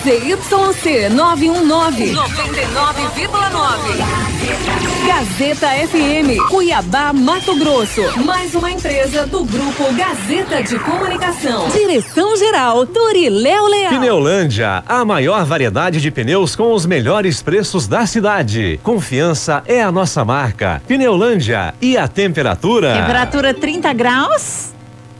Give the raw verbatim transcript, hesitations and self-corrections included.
Z Y C nove um nove, noventa e nove vírgula nove. Gazeta F M, Cuiabá, Mato Grosso. Mais uma empresa do Grupo Gazeta de Comunicação. Direção-geral, Turiléu Leal. Pneulândia, a maior variedade de pneus com os melhores preços da cidade. Confiança é a nossa marca. Pneulândia. E a temperatura? Temperatura trinta graus.